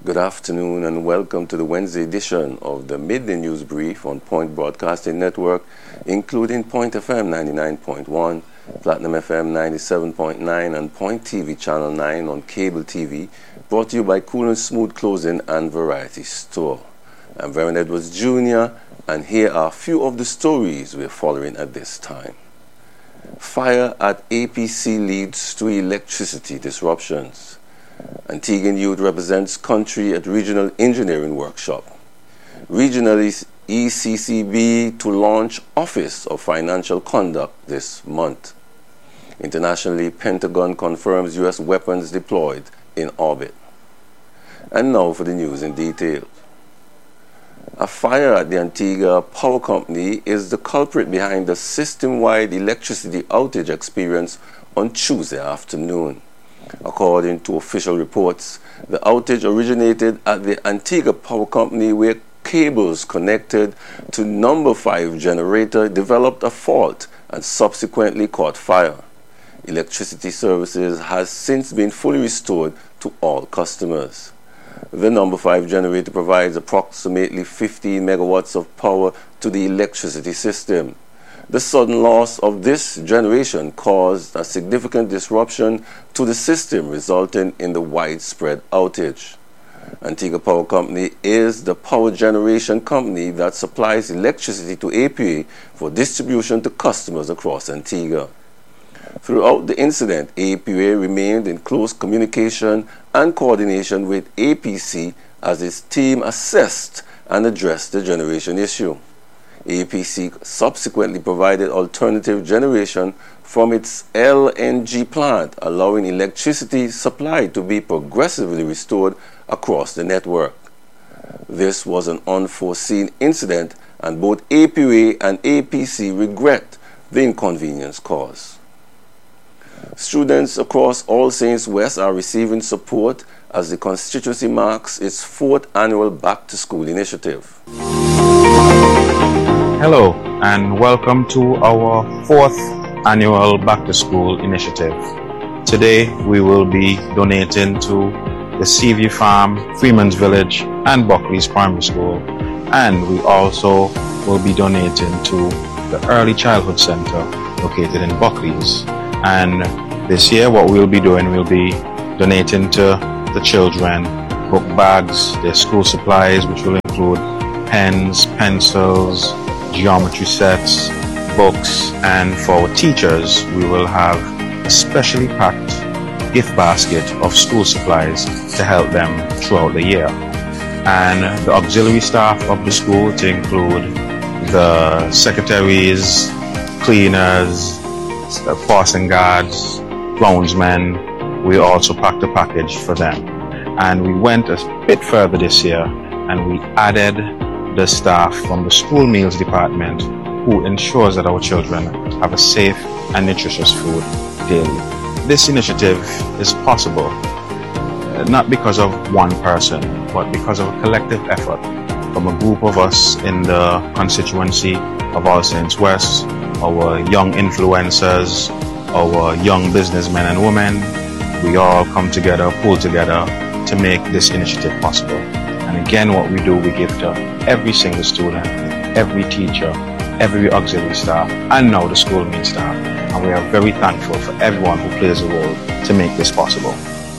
Good afternoon and welcome to the Wednesday edition of the Midday News Brief on Point Broadcasting Network, including Point FM 99.1, Platinum FM 97.9 and Point TV Channel 9 on cable TV, brought to you by Cool and Smooth Clothing and Variety Store. I'm Vernon Edwards Jr. and here are a few of the stories we're following at this time. Fire at APC leads to electricity disruptions. Antiguan youth represents country at Regional Engineering Workshop. Regional ECCB to launch Office of Financial Conduct this month. Internationally, Pentagon confirms U.S. weapons deployed in orbit. And now for the news in detail. A fire at the Antigua Power Company is the culprit behind the system-wide electricity outage experience on Tuesday afternoon. According to official reports, the outage originated at the Antigua Power Company where cables connected to number 5 generator developed a fault and subsequently caught fire. Electricity services has since been fully restored to all customers. The number 5 generator provides approximately 15 megawatts of power to the electricity system. The sudden loss of this generation caused a significant disruption to the system, resulting in the widespread outage. Antigua Power Company is the power generation company that supplies electricity to APA for distribution to customers across Antigua. Throughout the incident, APA remained in close communication and coordination with APC as its team assessed and addressed the generation issue. APC subsequently provided alternative generation from its LNG plant, allowing electricity supply to be progressively restored across the network. This was an unforeseen incident, and both APA and APC regret the inconvenience caused. Students across All Saints West are receiving support as the constituency marks its 4th annual Back to School initiative. Hello and welcome to our 4th annual Back to School initiative. Today we will be donating to the Seaview Farm, Freeman's Village and Buckley's Primary School, and we also will be donating to the Early Childhood Center located in Buckley's. And this year what we'll be doing, we'll be donating to the children book bags, their school supplies, which will include pens, pencils, geometry sets, books, and for our teachers we will have a specially packed gift basket of school supplies to help them throughout the year. And the auxiliary staff of the school, to include the secretaries, cleaners, passing guards, groundsmen, we also packed a package for them. And we went a bit further this year and we added the staff from the school meals department who ensures that our children have a safe and nutritious food daily. This initiative is possible not because of one person, but because of a collective effort from a group of us in the constituency of All Saints West, our young influencers, our young businessmen and women. We all come together, pull together to make this initiative possible. And again, what we do, we give to every single student, every teacher, every auxiliary staff, and now the school meals staff. And we are very thankful for everyone who plays a role to make this possible.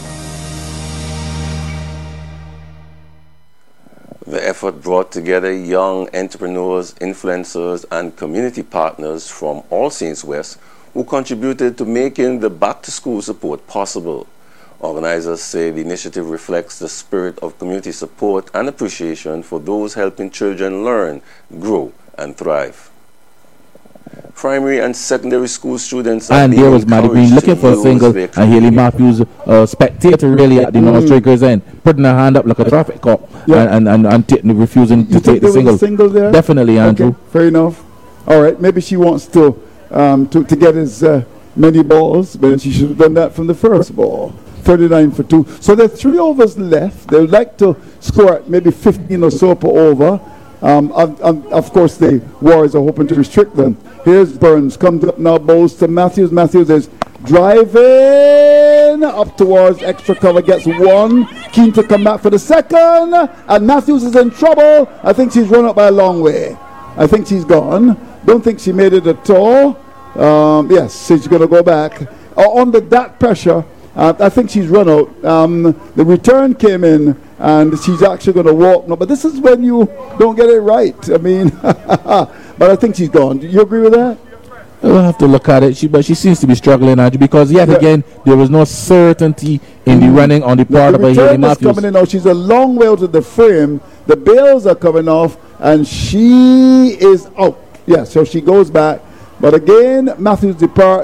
The effort brought together young entrepreneurs, influencers, and community partners from All Saints West who contributed to making the back-to-school support possible. Organizers say the initiative reflects the spirit of community support and appreciation for those helping children learn, grow, and thrive. Primary and secondary school students and there was Maddie Green looking for a single, and Haley Matthews, spectator really at the non-strikers end, putting her hand up like a traffic cop, and refusing to take the single. There? Definitely, Andrew. Okay, fair enough. All right, maybe she wants to get as many balls, but she should have done that from the first ball. 39 for 2. So there are 3 overs left. They would like to score maybe 15 or so per over. Of course, the Warriors are hoping to restrict them. Here's Burns, comes up now, bowls to Matthews. Matthews is Driving up towards extra cover, gets one. Keen to come back for the second. And Matthews is in trouble. I think she's run up by a long way. I think she's gone. Don't think she made it at all. Yes, she's going to go back. Under that pressure, I think she's run out. The return came in, and she's actually going to walk. No, but this is when you don't get it right. I mean, but I think she's gone. Do you agree with that? We'll have to look at it. But she seems to be struggling, Andrew, because yet again there was no certainty in the running on the part of Haley Matthews. Coming in now. She's a long way out of the frame. The bails are coming off, and she is out. Yeah, so she goes back. But again, Matthews depart.